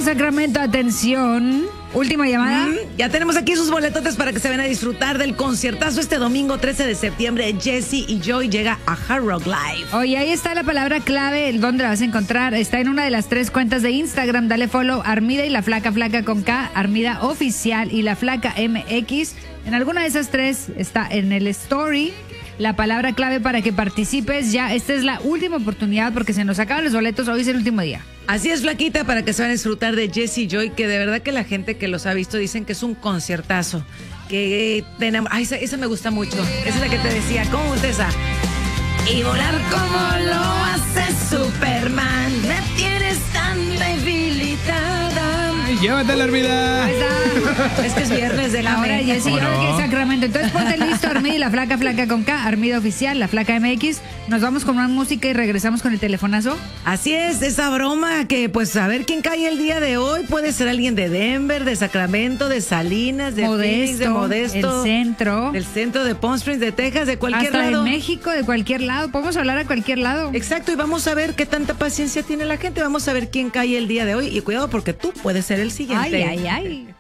Sacramento, atención. Última llamada. Ya tenemos aquí sus boletotes para que se vayan a disfrutar del conciertazo este domingo 13 de septiembre. Jessie y Joy llega a Hard Rock Live. Oye, ahí está la palabra clave, ¿dónde la vas a encontrar? Está en una de las 3 cuentas de Instagram. Dale follow, Armida y la Flaca, Flaca con K, Armida Oficial y la Flaca MX. En alguna de esas 3 está en el story la palabra clave para que participes. Ya, esta es la última oportunidad porque se nos acaban los boletos. Hoy es el último día. Así es, Flaquita, para que se van a disfrutar de Jessie y Joy, que de verdad que la gente que los ha visto dicen que es un conciertazo. Que tenemos. Ay, esa me gusta mucho. Esa es la que te decía. ¿Cómo gusta esa? Y volar como lo hace Superman. Me tienes tan debilitada. Ay, llévatela, Armida. Ahí está. Es que es viernes de la Ahora mente. Jessie, ahora que es Sacramento. Entonces ponte listo, Armida y la Flaca, Flaca con K, Armida Oficial, la Flaca MX. Nos vamos con una música y regresamos con el telefonazo. Así es, esa broma que pues a ver quién cae el día de hoy. Puede ser alguien de Denver, de Sacramento, de Salinas, de Phoenix, de Modesto. El centro. Del centro de Palm Springs, de Texas, de cualquier hasta lado. de México, de cualquier lado. Podemos hablar a cualquier lado. Exacto, y vamos a ver qué tanta paciencia tiene la gente. Vamos a ver quién cae el día de hoy. Y cuidado porque tú puedes ser el siguiente. Ay, ay, ay.